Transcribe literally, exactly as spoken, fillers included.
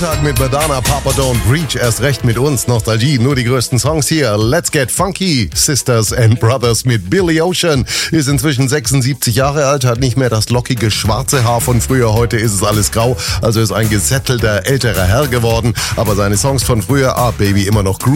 Freitag mit Madonna, Papa Don't Preach, erst recht mit uns. Nostalgie, nur die größten Songs hier. Let's Get Funky, Sisters and Brothers mit Billy Ocean. Ist inzwischen sechsundsiebzig Jahre alt, hat nicht mehr das lockige schwarze Haar von früher. Heute ist es alles grau, also ist ein gesättelter, älterer Herr geworden. Aber seine Songs von früher, ah Baby, immer noch groovy.